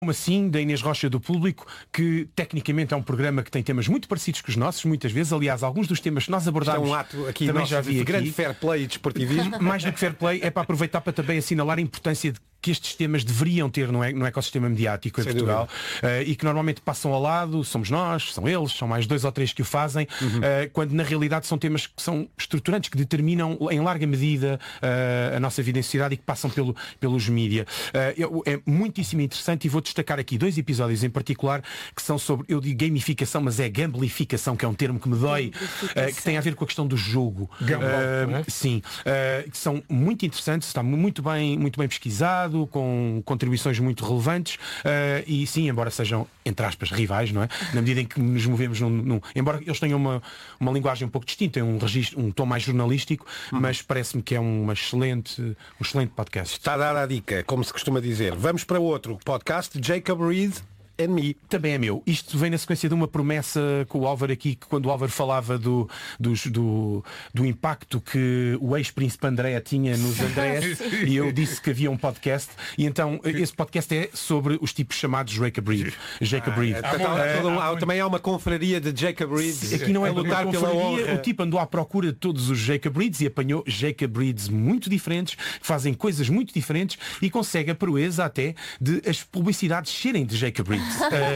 Assim, da Inês Rocha do Público, que tecnicamente é um programa que tem temas muito parecidos com os nossos, muitas vezes. Aliás, alguns dos temas que nós abordámos... É um ato aqui, também já vi grande aqui. fair play e desportivismo. Mais do que fair play, é para aproveitar para também assinalar a importância de que estes temas deveriam ter no ecossistema mediático em Portugal, e que normalmente passam ao lado, somos nós, são eles, são mais 2 ou 3 que o fazem, quando na realidade são temas que são estruturantes, que determinam em larga medida a nossa vida em sociedade e que passam pelos mídia. É muitíssimo interessante e vou destacar aqui 2 episódios em particular que são sobre, eu digo gamificação, mas é gamblificação, que é um termo que me dói, que tem a ver com a questão do jogo. Sim, que são muito interessantes, está muito bem pesquisado, com contribuições muito relevantes, e sim, embora sejam, entre aspas, rivais, não é? Na medida em que nos movemos embora eles tenham uma linguagem um pouco distinta, um tom mais jornalístico, mas parece-me que é um excelente podcast. Está dada a dica, como se costuma dizer. Vamos para outro podcast, Jacob Reed and Me. Também é meu. Isto vem na sequência de uma promessa com o Álvaro aqui, que quando o Álvaro falava do impacto que o ex-príncipe André tinha nos Andrés, e eu disse que havia um podcast, e então esse podcast é sobre os tipos chamados Jacob Reed. Também há uma confraria de Jacob Reed. Aqui não é lutar pela honra. O tipo andou à procura de todos os Jacob Reeds e apanhou Jacob Reeds muito diferentes, que fazem coisas muito diferentes, e consegue a proeza até de as publicidades serem de Jacob Reed.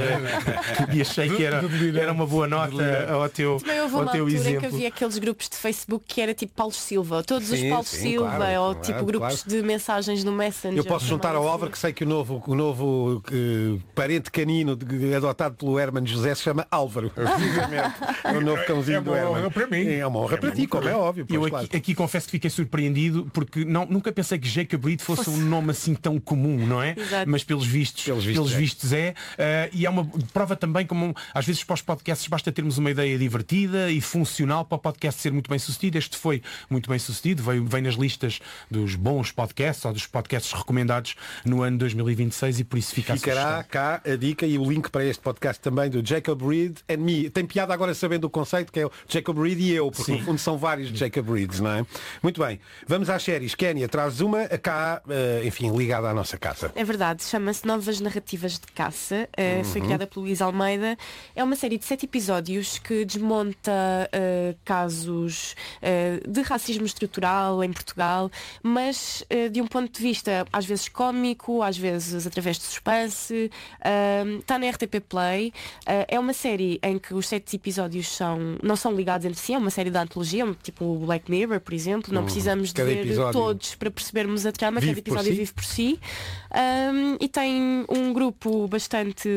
E achei que era uma boa nota ao teu exemplo. Que havia aqueles grupos de Facebook que era tipo Paulo Silva, todos os Paulo Silva, claro, ou tipo grupos de mensagens no Messenger. Eu posso juntar ao Álvaro que sei que o novo parente canino adotado pelo Herman José se chama Álvaro. É o novo cãozinho do Herman. É uma honra para mim. É uma honra para ti, como é óbvio. Eu aqui confesso que fiquei surpreendido porque nunca pensei que Jacob Reed fosse um nome assim tão comum, não é? Exato. Mas pelos vistos é. E é uma prova também como às vezes para os podcasts basta termos uma ideia divertida e funcional para o podcast ser muito bem sucedido. Este foi muito bem sucedido, vem nas listas dos bons podcasts ou dos podcasts recomendados no ano 2026 e por isso ficará cá a dica e o link para este podcast também do Jacob Reed and Me. Tem piada agora sabendo o conceito que é o Jacob Reed e eu, porque no fundo são vários Jacob Reeds, não é? Muito bem, vamos às séries. Kénia, traz uma cá, enfim, ligada à nossa casa. É verdade, chama-se Novas Narrativas de Caça. Foi criada pelo Luís Almeida. É uma série de 7 episódios que desmonta casos de racismo estrutural em Portugal, mas de um ponto de vista às vezes cómico, às vezes através de suspense. Está na RTP Play. É uma série em que os 7 episódios não são ligados entre si. É uma série de antologia, tipo o Black Mirror, por exemplo. Não precisamos de ver todos para percebermos a trama. Cada episódio vive por si. E tem um grupo bastante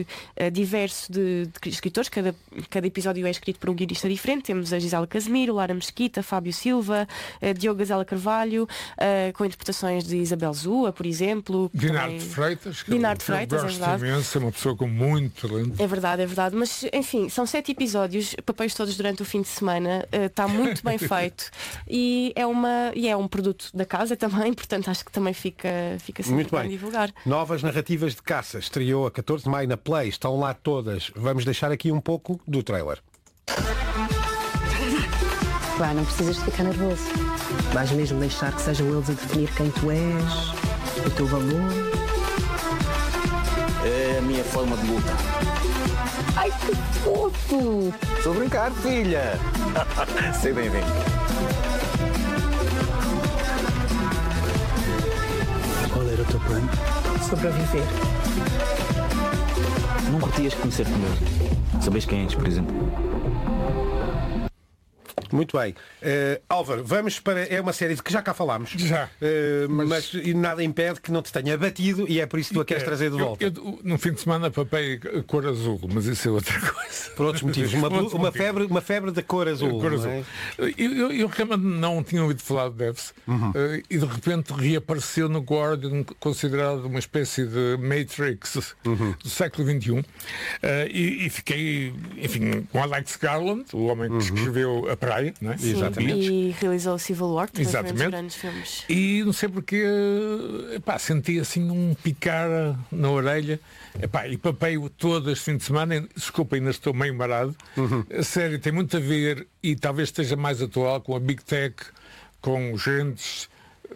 diverso de escritores. Cada episódio é escrito por um guionista diferente. Temos a Gisela Casemiro, Lara Mesquita, Fábio Silva, Diogo Gazela Carvalho, com interpretações de Isabel Zua, por exemplo. Dinardo Freitas, é verdade. Imenso, é uma pessoa com muito talento. É verdade. Mas, enfim, são 7 episódios, papéis todos durante o fim de semana. Está muito bem feito. E é um produto da casa também, portanto acho que também fica sempre bem divulgar. Novas Narrativas de Caça estreou a 14 de maio na Play, estão lá todas. Vamos deixar aqui um pouco do trailer. Pá, não precisas de ficar nervoso. Vais mesmo deixar que sejam eles a definir quem tu és, o teu valor. É a minha forma de luta. Ai, que fofo! Estou a brincar, filha. Sei bem-vindo. Qual era o teu plano? Sobreviver. Não curtias conhecer primeiro? Sabes quem és, por exemplo? Muito bem. Álvaro, vamos para... É uma série de que já cá falámos. Já. Mas nada impede que não te tenha batido e é por isso que tu a queres trazer de volta. Eu, no fim de semana papei cor azul, mas isso é outra coisa. Por outros motivos. Uma febre da cor azul. Cor azul. Eu realmente não tinha ouvido falar de Devs e de repente reapareceu no Guardian, considerado uma espécie de Matrix do século XXI, e fiquei, enfim, com Alex Garland, o homem que escreveu A Praia. Não é? Sim, exatamente. E realizou Civil War, que foi um dos grandes filmes. E não sei porque senti assim um picar na orelha. E papei todo este fim de semana. Desculpa, ainda estou meio marado. A série tem muito a ver, e talvez esteja mais atual, com a Big Tech, com gentes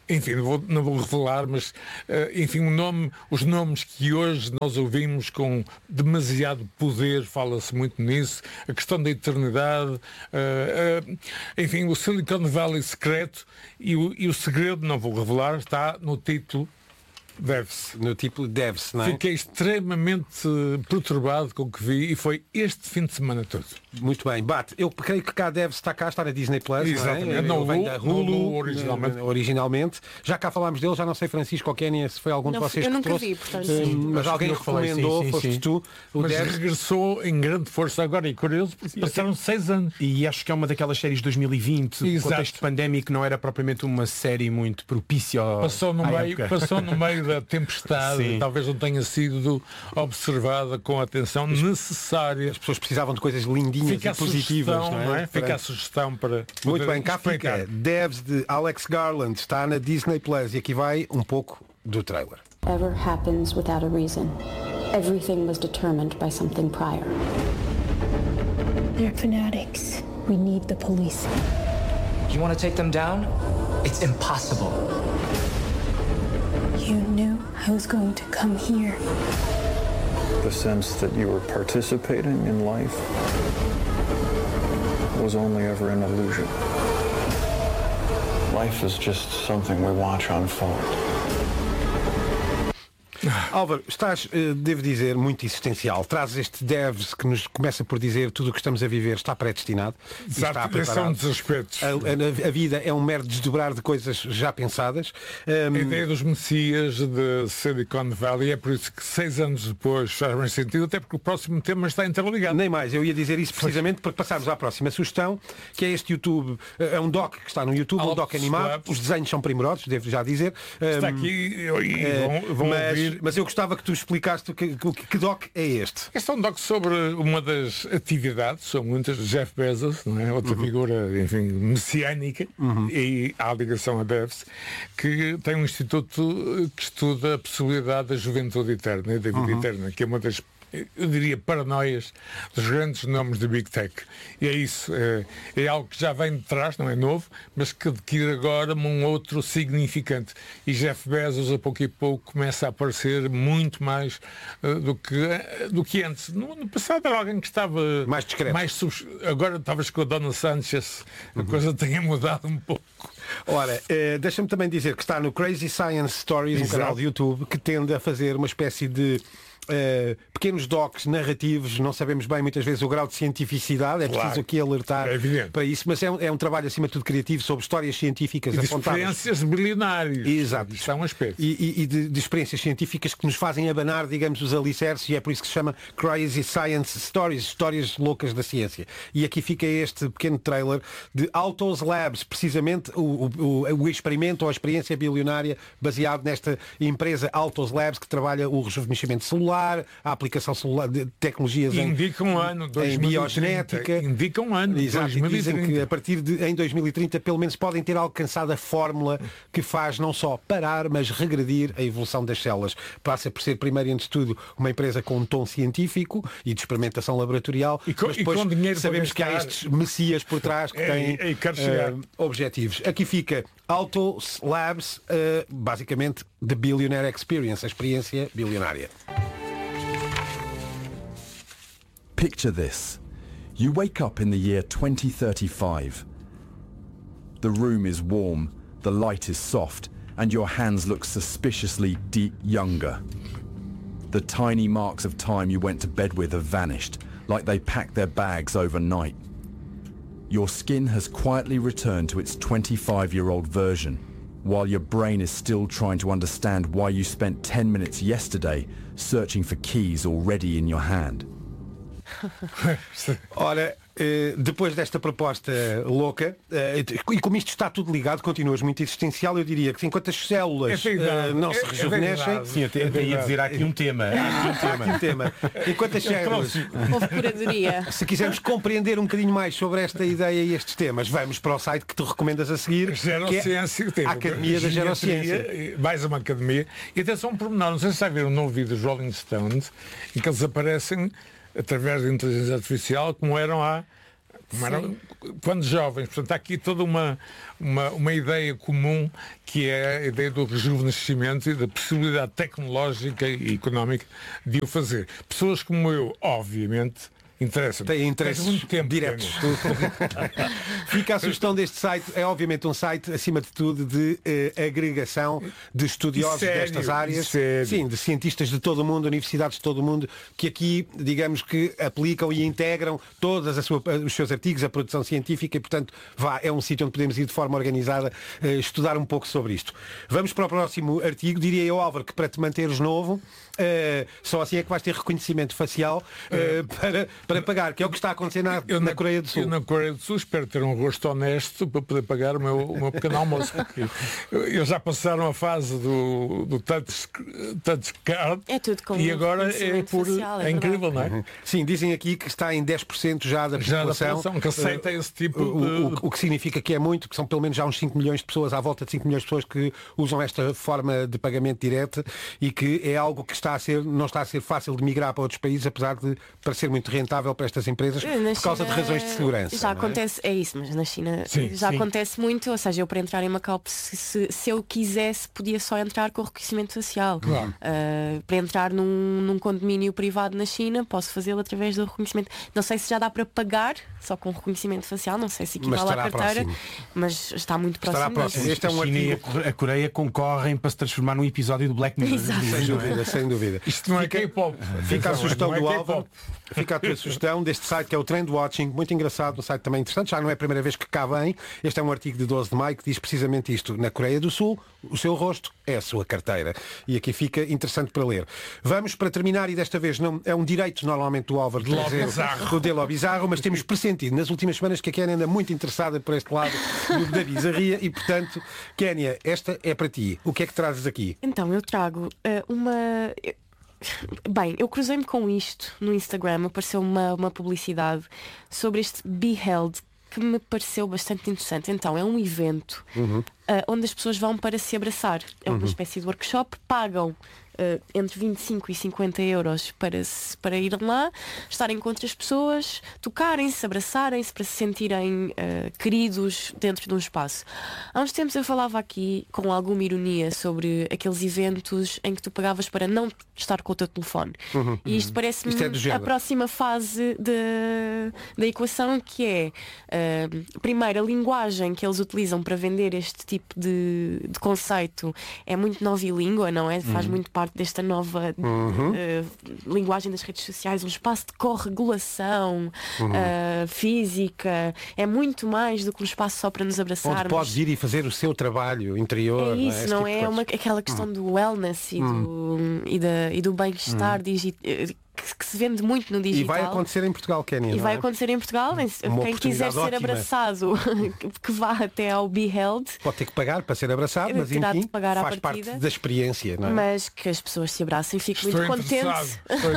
enfim, não vou revelar, mas enfim, os nomes que hoje nós ouvimos com demasiado poder, fala-se muito nisso, a questão da eternidade, enfim, o Silicon Valley secreto e o segredo, não vou revelar, está no título Devs. No título Devs, não é? Fiquei extremamente perturbado com o que vi e foi este fim de semana todo. Muito bem, Bate. Eu creio que cá Devs está na Disney Plus. Exatamente. Não é? Vem da Hulu originalmente. Já cá falámos dele, já não sei, Francisco ou Kénia, se foi algum de vocês eu que nunca trouxe. vi, portanto, mas alguém recomendou, foste tu. O Mas Devs regressou em grande força agora e curioso, porque passaram 6 anos. E acho que é uma daquelas séries de 2020, Exato. contexto pandémico, não era propriamente uma série muito propícia Passou no meio da tempestade, Sim. talvez não tenha sido observada com a atenção necessária. as pessoas precisavam de coisas lindinhas Fica e a positivas, sugestão, não é? Fica a sugestão para Muito poder bem, cá espreitar. fica Devs de Alex Garland, está na Disney Plus e aqui vai um pouco do trailer. Ever happens without a reason. Everything was determined by something prior. They're fanatics. We need the police. You want to take them down? It's impossible. You knew I was going to come here. The sense that you were participating in life was only ever an illusion. Life is just something we watch unfold. Álvaro, estás, devo dizer, muito existencial. Trazes este Devs que nos começa por dizer tudo o que estamos a viver está predestinado. E está Exato, esses são preparado. um dos aspectos. A vida é um mero desdobrar de coisas já pensadas. A ideia dos Messias de Silicon Valley é por isso que 6 anos depois faz mais sentido, até porque o próximo tema está interligado. Nem mais, eu ia dizer isso precisamente porque passarmos à próxima sugestão, que é este YouTube, é um doc que está no YouTube, um doc animado, os desenhos são primorosos, devo já dizer. Está aqui e vão ouvir. Mas eu gostava que tu explicaste que doc é este. Este é um doc sobre uma das atividades, são muitas, de Jeff Bezos, não é? Outra figura, enfim, messiânica, e há ligação a Devs, que tem um instituto que estuda a possibilidade da juventude eterna e da vida eterna, que é uma das, eu diria, paranoias dos grandes nomes de Big Tech. E é isso, é algo que já vem de trás, não é novo, mas que adquire agora um outro significante. E Jeff Bezos, a pouco e pouco, começa a aparecer muito mais do que antes. No passado era alguém que estava mais discreto. Agora talvez com a Dona Sanchez a coisa tenha mudado um pouco. Ora, deixa-me também dizer que está no Crazy Science Stories, um canal de YouTube, que tende a fazer uma espécie de pequenos docs narrativos, não sabemos bem muitas vezes o grau de cientificidade, é preciso aqui alertar para isso, mas é um trabalho acima de tudo criativo sobre histórias científicas e de apontadas. Experiências bilionárias. Exato. Isto é um aspecto. E de experiências científicas que nos fazem abanar, digamos, os alicerces, e é por isso que se chama Crazy Science Stories, histórias loucas da ciência. E aqui fica este pequeno trailer de Altos Labs, precisamente o experimento ou a experiência bilionária baseado nesta empresa Altos Labs que trabalha o rejuvenescimento celular, a aplicação celular de tecnologias indica um ano, 2030, em biogenética. Indica um ano, exato, 2030. Dizem que a partir de em 2030 pelo menos podem ter alcançado a fórmula que faz não só parar, mas regredir a evolução das células. Passa por ser primeiro e antes de tudo uma empresa com um tom científico e de experimentação laboratorial, mas depois com dinheiro sabemos que há estes messias por trás que têm objetivos. Aqui fica Altos Labs, basicamente The Billionaire Experience, a experiência bilionária. Picture this. You wake up in the year 2035. The room is warm, the light is soft, and your hands look suspiciously younger. The tiny marks of time you went to bed with have vanished, like they packed their bags overnight. Your skin has quietly returned to its 25-year-old version, while your brain is still trying to understand why you spent 10 minutes yesterday searching for keys already in your hand. Ora, depois desta proposta louca, e como isto está tudo ligado, continuas muito existencial, eu diria que enquanto as células não se rejuvenescem... Sim, até ia dizer, há aqui um tema. Enquanto as células... Houve curadoria. Se quisermos compreender um bocadinho mais sobre esta ideia e estes temas, vamos para o site que tu recomendas a seguir, Gerociência, que é a Academia da Gerociência. Mais uma academia. E atenção, um pormenor, não sei se está a ver um novo vídeo dos Rolling Stones, em que eles aparecem através da inteligência artificial como eram há Quando jovens, portanto, há aqui toda uma ideia comum, que é a ideia do rejuvenescimento e da possibilidade tecnológica e económica de o fazer. Pessoas como eu, obviamente, tem interesses muito tempo, diretos. Fica a sugestão deste site. É obviamente um site, acima de tudo, de agregação de estudiosos destas áreas. Sim, de cientistas de todo o mundo, universidades de todo o mundo, que aqui, digamos que aplicam e integram todos os seus artigos, a produção científica, e portanto é um sítio onde podemos ir de forma organizada estudar um pouco sobre isto. Vamos para o próximo artigo. Diria eu, Álvaro, que para te manteres novo, só assim é que vais ter reconhecimento facial para pagar, que é o que está a acontecer na Coreia do Sul. Eu na Coreia do Sul espero ter um rosto honesto para poder pagar o meu pequeno almoço. Eles já passaram a fase do touch card, é tudo com e agora é incrível, não é? Sim, dizem aqui que está em 10% já da população que aceita esse tipo o que significa que é muito, que são pelo menos já uns 5 milhões de pessoas, à volta de 5 milhões de pessoas que usam esta forma de pagamento direto, e que é algo que não está a ser fácil de migrar para outros países, apesar de parecer muito rentável para estas empresas por causa de razões de segurança. Já acontece, é isso, mas na China acontece muito, ou seja, eu para entrar em Macau, se eu quisesse, podia só entrar com o reconhecimento facial. Claro. Para entrar num condomínio privado na China, posso fazê-lo através do reconhecimento. Não sei se já dá para pagar só com reconhecimento facial, não sei se equivale à carteira, mas está muito próximo. Este é um China e a Coreia concorrem para se transformar num episódio do Black Mirror. Sem dúvida. Isto não é K-pop. Fica a sugestão do Álvaro. Fica a tua sugestão deste site, que é o Trend Watching, muito engraçado, um site também interessante, já não é a primeira vez que cá vem. Este é um artigo de 12 de maio que diz precisamente isto: na Coreia do Sul, o seu rosto é a sua carteira. E aqui fica interessante para ler. Vamos para terminar, e desta vez não é um direito normalmente do Álvaro de trazer o dele ao bizarro, mas temos pressentido nas últimas semanas que a Kénia anda muito interessada por este lado da bizarria, e portanto, Kénia, esta é para ti. O que é que trazes aqui? Então, eu trago uma... Bem, eu cruzei-me com isto no Instagram, apareceu uma publicidade sobre este Beheld, que me pareceu bastante interessante. Então, é um evento onde as pessoas vão para se abraçar. É uma espécie de workshop, pagam entre 25 e 50 euros para ir lá, estarem com outras pessoas, tocarem-se, abraçarem-se, para se sentirem queridos dentro de um espaço. Há uns tempos eu falava aqui com alguma ironia sobre aqueles eventos em que tu pagavas para não estar com o teu telefone. E isto parece-me a próxima fase da equação, que é primeiro, a linguagem que eles utilizam para vender este tipo de conceito é muito novilíngua, não é? Faz muito parte desta nova linguagem das redes sociais, um espaço de corregulação física, é muito mais do que um espaço só para nos abraçarmos. Onde podes ir e fazer o seu trabalho interior. É isso, não é? Aquela questão do wellness e do bem-estar que se vende muito no digital. E vai acontecer em Portugal, Kénia. E vai acontecer em Portugal. Quem quiser ser abraçado, que vá até ao Beheld. Pode ter que pagar para ser abraçado, mas enfim, faz parte da experiência, não é? Mas que as pessoas se abracem, fico muito contente.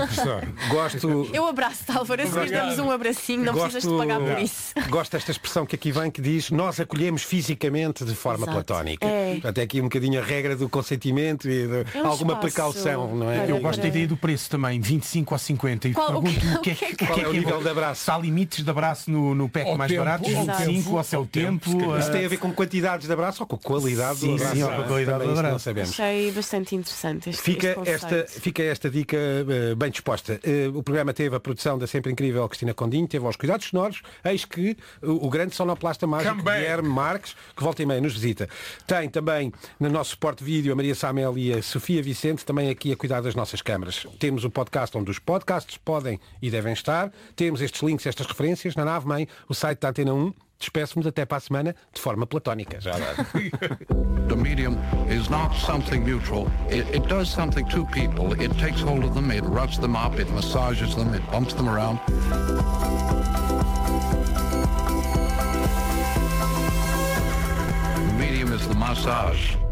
Eu abraço-te, Álvaro, a seguir damos um abracinho, não precisas de pagar por isso. Gosto desta expressão que aqui vem, que diz: nós acolhemos fisicamente de forma platónica. Até aqui um bocadinho a regra do consentimento e de alguma precaução, não é? Eu gosto da ideia do preço também, 25 ou 50, e pergunto o que é o nível de abraço. Se há limites de abraço no pack mais barato, 25 ou se é o tempo. Isso tem a ver com quantidades de abraço ou com qualidade do abraço? Sim, com a qualidade do abraço. Achei bastante interessante Fica esta dica bem disposta. O programa teve a produção da sempre incrível Cristina Condinho, teve aos cuidados sonoros, eis que o grande sonoplasta mágico Guilherme Marques, que volta e meia nos visita. Tem também no nosso suporte vídeo a Maria Samel e a Sofia Vicente, também aqui a cuidar das nossas câmaras. Temos o podcast onde os podcasts podem e devem estar. Temos estes links, estas referências na nave mãe, o site da Antena 1. Despeço-me até para a semana de forma platónica. Já The medium is not something neutral. It does something to people. It takes hold of them, it roughs them up, it massages them, it bumps them around. The medium is the massage.